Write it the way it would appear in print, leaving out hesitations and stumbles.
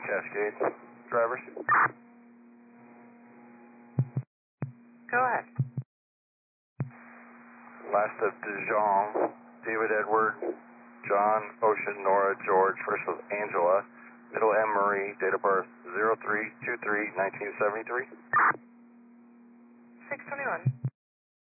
Cascade. Drivers? Go ahead. Last of Dijon, David Edward, John, Ocean, Nora, George. First was Angela. Middle M. Marie. Date of birth 03/23/1973. 621.